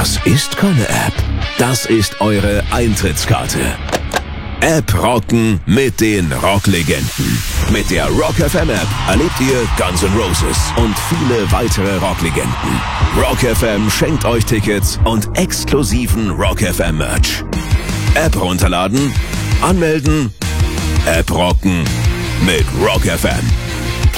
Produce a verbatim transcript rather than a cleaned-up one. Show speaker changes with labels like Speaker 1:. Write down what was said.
Speaker 1: Das ist keine App. Das ist eure Eintrittskarte. App rocken mit den Rocklegenden. Mit der Rock F M App erlebt ihr Guns N' Roses und viele weitere Rocklegenden. Rock F M schenkt euch Tickets und exklusiven Rock F M Merch. App runterladen, anmelden, App rocken mit Rock F M.